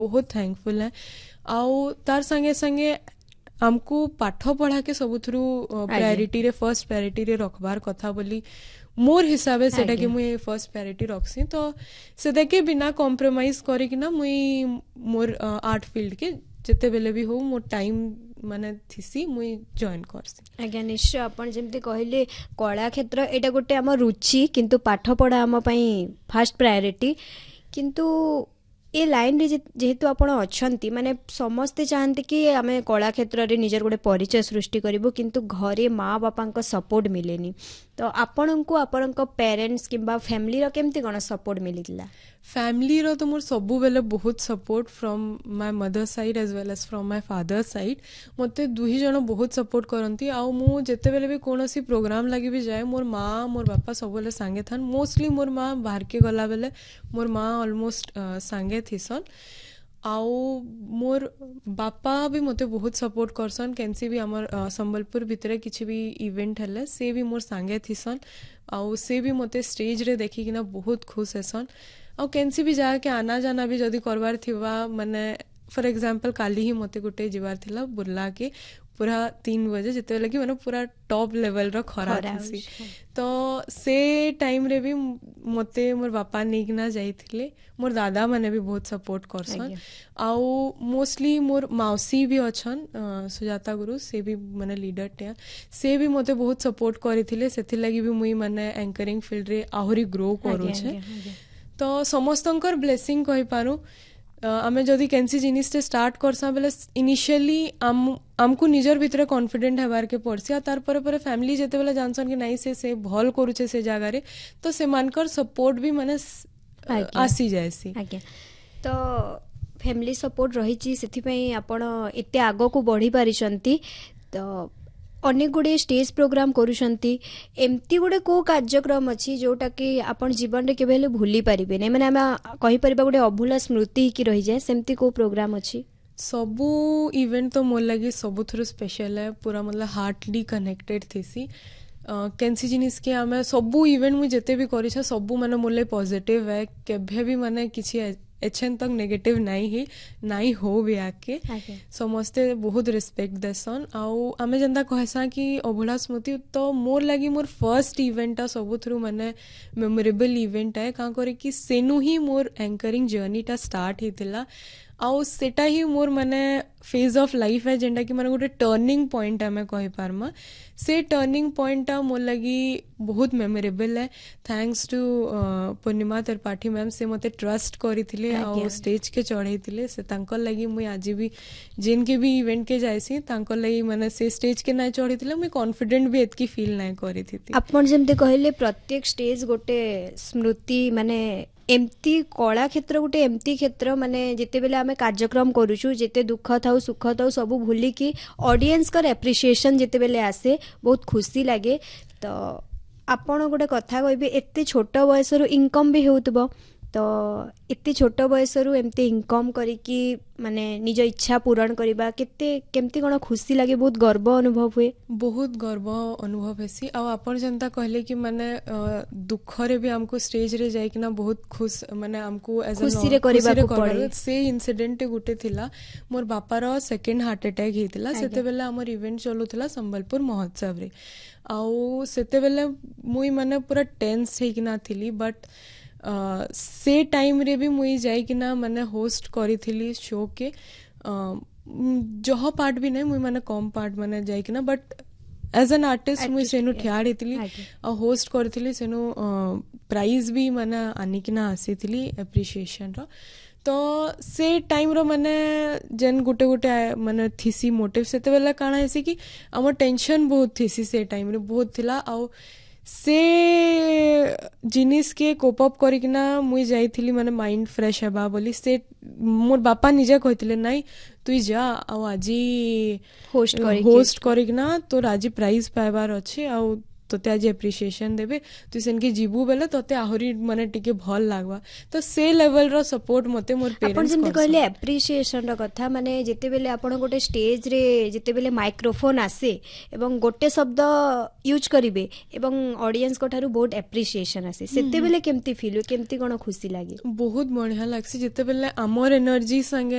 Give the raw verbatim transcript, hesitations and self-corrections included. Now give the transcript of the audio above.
बहुत थैंकफुल है आउ तार संगे संगे आमको पाठ पढ़ा के सब थ्रू प्रायोरिटी रे फर्स्ट प्रायोरिटी रे रखबार कथा बोली मोर हिसाब से सेटा कि मुई फर्स्ट प्रायोरिटी रखसी तो सेटा के बिना कॉम्प्रोमाइज करी कि ना मुई मोर आर्ट फील्ड के जिते बेले भी हो मोर टाइम माने थिसी मुई जॉइन करसी। आज्ञा निश्चय आपण जेमती कहले कला क्षेत्र एटा गोटे हम रुचि किंतु पाठ पढ़ा हम पई फर्स्ट प्रायोरिटी किंतु ए लाइन रे जेहेतु आपण अछंती माने समस्ते चाहते कि आमे कला क्षेत्र रे निजर गोटे परिचय सृष्टि करिवो किंतु घरे माँ बापा का सपोर्ट मिलेनी तो आपण को आपण पेरेंट्स किंबा फैमिली रो केमती कोन सपोर्ट मिलितला? फैमिली रो तो मोर सबु बेले बहुत support from my mother side as well as from my father side मते दुही जण बहुत सपोर्ट करंती आ मु जेते बेले भी कोनोसी प्रोग्राम लागि भी जाए मोर माँ मोर बापा सब बेले संगे थान मोस्टली मोर माँ बाहर के गला बेले मोर माँ ऑलमोस्ट संगे थिसन आउ मोर बापा भी मते बहुत सपोर्ट करसन केनसी भी हमर संबलपुर भितरे किछि भी इवेंट हेले से भी मोर संगे थिसन आउ से भी मते स्टेज रे देखि किना बहुत खुश हेसन और केनसी भी जाके आना जाना भी जदि करवार थिबा माने फॉर एग्जांपल काली ही मते गुटे जिवार थिला बुर्ला के पूरा तीन बजे जिते लगी मैंने पूरा टॉप लेवल रो खरा थी तो से टाइम रे भी मते मोर बापा नेकिना जाइथिले मोर दादा माने भी बहुत सपोर्ट करसन आउ मोस्टली मोर मौसी भी अछन सुजाता गुरु से भी माने लीडर टे से भी मते बहुत सपोर्ट करिथिले सेथि लागि भी मुई माने एंकरिंग फील्ड रे आहुरी ग्रो करू छे तो समस्तंकर ब्लेसिंग कहि पारू आमे जदि केनसी जिनिस से स्टार्ट करसा बेले इनिशियली आम आमको निजर भितर कॉन्फिडेंट हेबार के पड़सी तार पर पर फैमिली जेते बेले जानसन कि नहीं से से भल करूछे से जगह रे तो से मानकर सपोर्ट भी माने आसी जायसी। आज्ञा तो फैमिली सपोर्ट रही छी सेथि पई आपण एते आगो को बढ़ी पारिसंती तो अनेक गुड़े स्टेज प्रोग्राम करुछंती एमती गुड़े को कार्यक्रम अच्छी जोटा कि आपण जीवन रे केबे भूली पारिबे नै माने हम कहि परिबा गुड़े अभूला स्मृति की रही जाए सेमती को प्रोग्राम अच्छी सबू इवेंट तो मोर लगी सबु थ्रू स्पेशल है पूरा मतलब हार्टली कनेक्टेड थीसी केनसी जिनिस के आमे सबू इवेंट मु जेते भी करी छ सबू माने मोले पॉजिटिव है केभे भी माने किछि एछन तक नेगेटिव नहीं ही नहीं हो भी आके समस्ते बहुत रिस्पेक्ट देसन आउ आमे जंदा कहसा कि अभूला स्मृति तो मोर लगी मोर फर्स्ट इवेंट सब थ्रू माने मेमोरेबल इवेंट है का करे कि सेनु ही मोर एंकरिंग जर्नी टा स्टार्ट हितिला आउ सेटा ही मोर माने फेज ऑफ लाइफ है जेंटा कि माने गोटे टर्निंग पॉइंट आमे कहि पारमा से टर्निंग पॉइंट टा मोर लगी बहुत मेमोरेबल है thanks to Purnima Tripathi ma'am से मते ट्रस्ट करिथिले आ स्टेज के चढ़ैथिले से तांकर लगी मुई आज भी जिन के भी इवेंट के जायसी तांकर लगी माने से स्टेज के नै चढ़ैथिले मुई कॉन्फिडेंट भी एतकी फील नै करिथिति आपण जेमते कहले प्रत्येक स्टेज गोटे स्मृति माने एमती कला क्षेत्र गोटे एमती क्षेत्र माने जिते बेले आमे कार्यक्रम करूछु जेते दुख थाउ सुख थाउ सब भूली कि ऑडियंस कर एप्रिसिएशन जिते बेले आसे बहुत खुशी लागे तो आपण गोटे कथा कहबे एते छोट बयस रु इनकम भी होतबो तो एते छोट बयस रु एमते इनकम करी कि माने निज इच्छा पूरण करबा केते केमती कोन खुशी लागे बहुत गर्व अनुभव हुए बहुत गर्व अनुभव हेसी आ आपण जनता कहले कि माने दुख रे भी हमको स्टेज रे जाय कि ना बहुत खुश माने हमको एज खुशी रे करबा को पड़े से इंसिडेंट गुटे थिला मोर बापा रो सेकंड हार्ट अटैक हितिला सेते बेला हमर इवेंट चलुथिला संबलपुर महोत्सव रे आउ सेते बेला मुई माने पूरा टेंस हे कि ना थिली बट Uh, से टाइम रे भी मुई जाई कि ना माने होस्ट करी शो के uh, जह पार्ट भी नहीं मुई माने कम पार्ट माने जाई कि ना बट एज एन आर्टिस्ट मुई सेनु ठियाड़ हेतिली आ होस्ट करथिली सेनु प्राइज भी माने आनी कि ना आसीथिली एप्रिसिएशन रो तो से टाइम रो माने जेन गुटे गुटे माने थीसी मोटिव सेते बेला काना हेसी कि हमर टेंशन बहुत थीसी से टाइम रे बहुत थिला आ से जिनिस के कोप अप करिकना मुई जाइथिली माने माइंड फ्रेश हेबा बोली से मोर बापा निजे कहिथिले नाही तुई जा आ आजी होस्ट करी होस्ट करिकना तो राजी प्राइज पाइबार अछि आ तोते आज एप्रिसिएशन देबे तु सेनके जीबू बेले तोते आहुरी माने टिके भल लागबा तो से लेवल रो सपोर्ट मते मोर पेरेंट्स आपण जेंते कहले एप्रिसिएशन रो कथा माने जेते बेले आपण गोटे स्टेज रे जेते बेले माइक्रोफोन आसे एवं गोटे शब्द यूज करिवे एवं ऑडियंस को थारु बहुत एप्रिसिएशन आसे सेते बेले केमती फील केमती कोन खुशी लागे बहुत बढ़िया लागसी जेते बेले हमर एनर्जी संगे